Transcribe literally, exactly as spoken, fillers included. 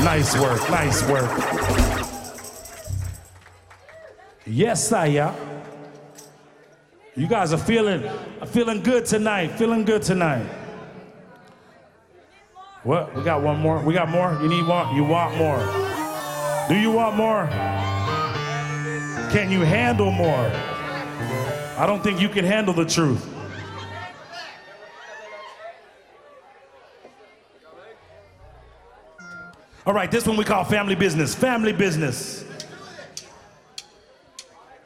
Nice work, nice work. Yes, Saya. You guys are feeling, feeling good tonight, feeling good tonight. What, we got one more? We got more? You need one? You want more? Do you want more? Can you handle more? I don't think you can handle the truth. All right, this one we call family business. Family business.